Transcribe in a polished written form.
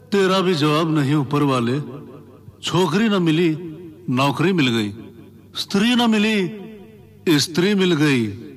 तेरा भी जवाब नहीं ऊपर वाले। छोकरी न मिली, नौकरी मिल गई। स्त्री न मिली, स्त्री मिल गई।